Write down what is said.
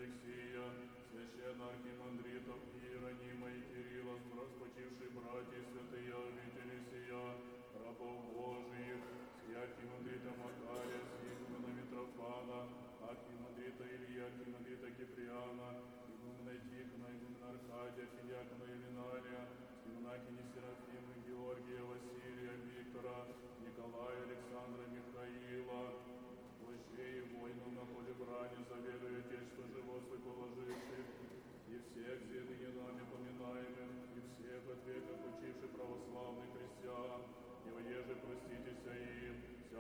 Алексия, священноархимандритов Иеронима и Кирилла, распочившие братья святые обители сия, рабов Божиих, с архимандрита Макария, с игумена Митрофана, архимандрита Ильи, архимандрита Киприана, игумена Тихона, игумена Аркадия, архидиакона Елинария, с монахини Серафимы, Георгия, Василия, Виктора, Николая, Александра, Михаила, вождей и воинов на поле брани, заведуя Отечество животных положивших, и всех ныне нами поминаемых, и всех от века почивших православных христиан, и воеже проститеся им,